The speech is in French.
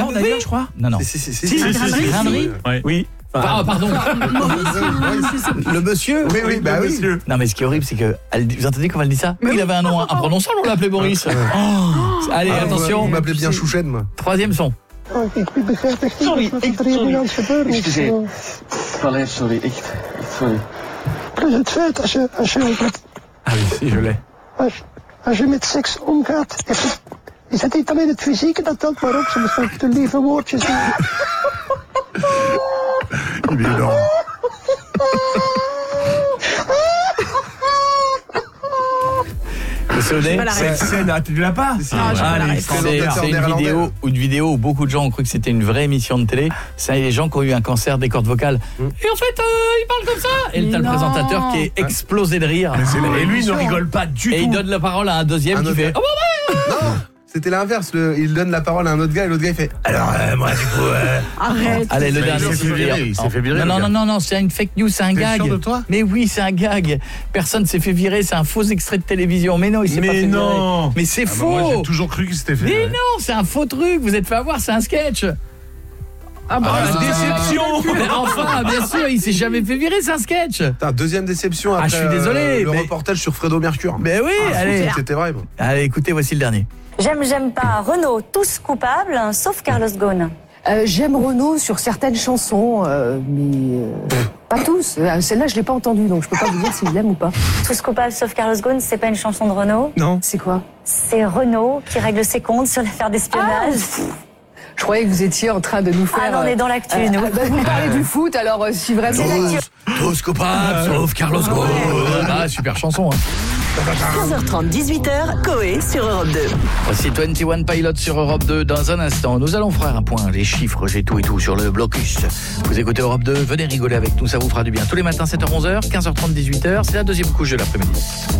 Non, d'ailleurs, je crois. Non. Si, Grainerie. Oui. Ah, pardon. Le monsieur. Oui, bah oui. Non, mais ce qui est horrible, c'est que vous entendez comment elle dit ça? Il avait un nom imprononçable, on l'appelait Boris. Allez, attention. Il m'appelait bien Chouchen, moi. Troisième son. Sorry. Allee, sorry, echt sorry. Plus het feit, als je Ah oui, si, je l'ai. als je met seks omgaat, is het niet alleen het fysieke dat telt, maar ook soms de lieve woordjes. Il est énorme. Cette scène, tu l'as pas? C'est une vidéo où beaucoup de gens ont cru que c'était une vraie émission de télé. C'est les gens qui ont eu un cancer des cordes vocales. Et en fait, ils parlent comme ça. Et t'as le présentateur qui est explosé de rire. Et lui, il ne rigole pas du tout. Et il donne la parole à un deuxième qui fait... Non, c'était l'inverse. Il donne la parole à un autre gars et l'autre gars il fait alors moi du coup Arrête. Allez, le dernier, il s'est fait virer. Non, c'est une fake news, c'est un gag. T'es sûr de toi? Mais oui, c'est un gag. Personne s'est fait virer, c'est un faux extrait de télévision. Mais non, il s'est pas fait virer. Mais c'est faux. Moi, j'ai toujours cru qu'il s'était fait Mais virer. non, c'est un faux truc. Vous êtes fait avoir, c'est un sketch. Déception. Mais enfin, bien sûr, il s'est jamais fait virer, c'est un sketch. Putain, deuxième déception après je suis désolé, le mais- reportage sur Fredo Mercure. Mais oui, allez. C'était vrai. Bon. Allez, écoutez, voici le dernier. J'aime pas. Renaud, tous coupables, sauf Carlos Ghosn. J'aime Renaud sur certaines chansons, mais pas tous. Celle-là, je l'ai pas entendue, donc je peux pas vous dire s'il l'aime ou pas. Tous coupables, sauf Carlos Ghosn, c'est pas une chanson de Renaud. Non. C'est quoi? C'est Renaud qui règle ses comptes sur l'affaire d'espionnage. Je croyais que vous étiez en train de nous faire... Ah non, on est dans l'actu, nous. Vous parlez du foot, alors si vraiment... Tous coupables, sauf Carlos Ghosn. Ah, super chanson. 15h30, 18h, Coé sur Europe 2. Voici 21 Pilots sur Europe 2. Dans un instant, nous allons faire un point. Les chiffres, j'ai tout et tout sur le blocus. Vous écoutez Europe 2, venez rigoler avec nous, ça vous fera du bien. Tous les matins, 7h-11h, 15h30, 18h, c'est la deuxième couche de l'après-midi.